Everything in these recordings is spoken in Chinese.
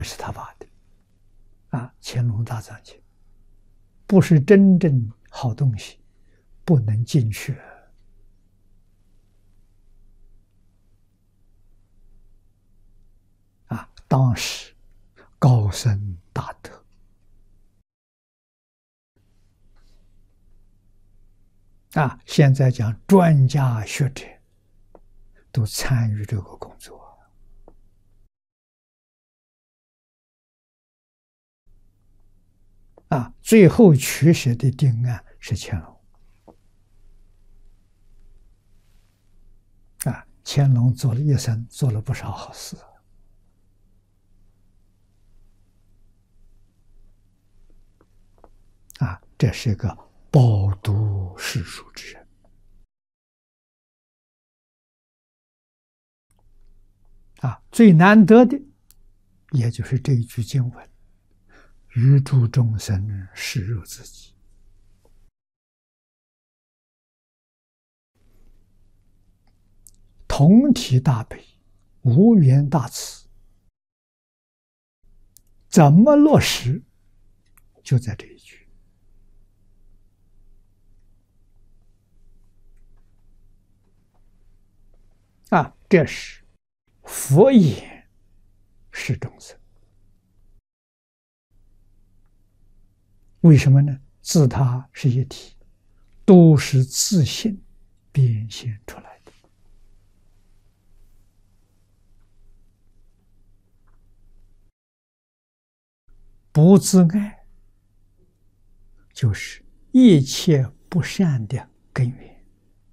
是他发的乾隆大藏经不是真正好东西，不能进去当时高僧大德现在讲专家学者都参与这个工作最后取舍的定案是乾隆乾隆做了一生，做了不少好事这是一个饱读诗书之人最难得的也就是这一句经文：余诸众生视若自己。同体大悲，无缘大慈，怎么落实？就在这一句这是佛言是众生。为什么呢？自他是一体，都是自性变现出来的。不自爱，就是一切不善的根源，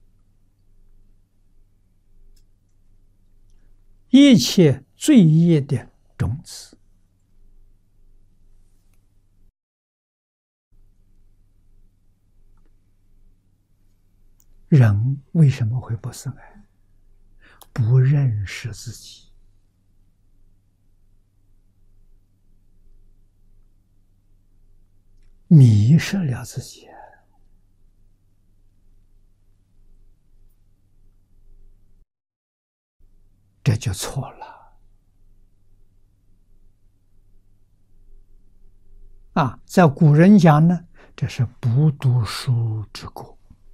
一切罪业的种子。人为什么会不自爱？不认识自己，迷失了自己，这就错了在古人讲呢，这是不读书之过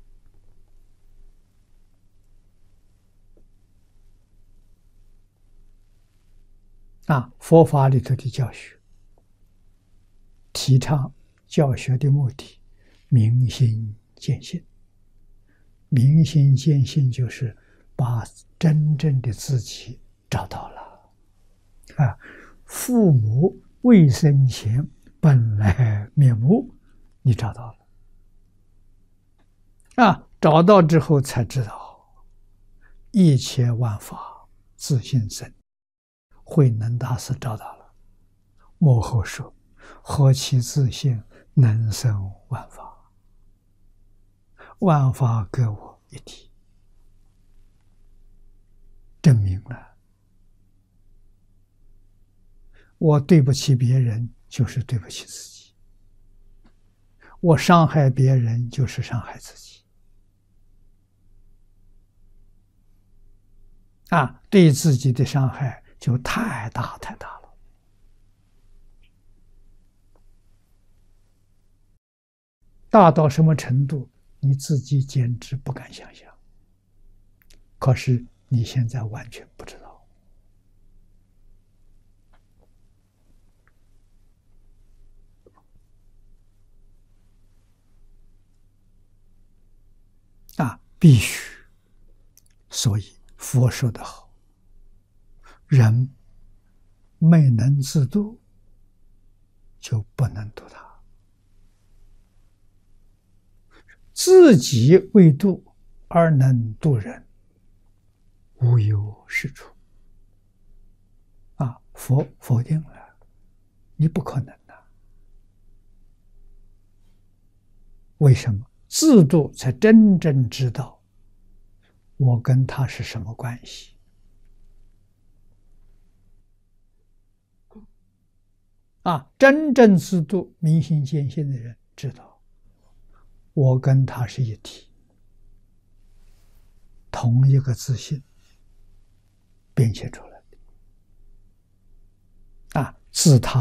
佛法里头的教学，提倡教学的目的，明心见性。明心见性就是把真正的自己找到了父母未生前本来面目，你找到了找到之后才知道，一切万法自性生。慧能大师找到了，幕后说：“何其自性，能生万法，万法各我一体。”证明了我对不起别人，就是对不起自己；我伤害别人，就是伤害自己。对自己的伤害就太大太大了。大到什么程度，你自己简直不敢想象。可是你现在完全不知道必须。所以佛说得好，人没能自度，就不能度他。自己未度而能度人，无有是处。佛否定了，你不可能的。为什么？自度才真正知道我跟他是什么关系。真正自度、明心见性的人知道，我跟他是一体，同一个自性变现出来的。 自他